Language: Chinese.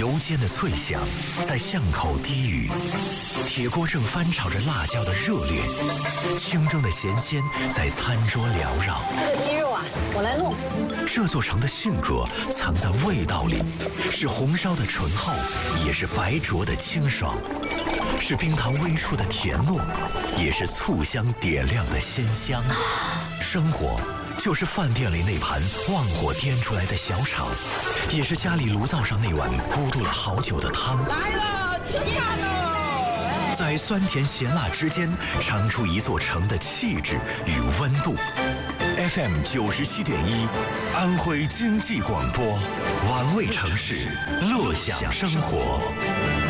油煎的脆香在巷口低语，铁锅正翻炒着辣椒的热烈，清蒸的咸鲜在餐桌缭绕。 这个鸡肉啊，我来弄。 这座城的性格藏在味道里，是红烧的醇厚，也是白灼的清爽，是冰糖微触的甜糯，也是醋香点亮的鲜香。生活就是饭店里那盘旺火颠出来的小炒，也是家里炉灶上那碗咕嘟了好久的汤。 来了，吃饭喽！ 在酸甜咸辣之间，尝出一座城的气质与温度。FM 97.1，安徽经济广播，玩味城市，乐享生活。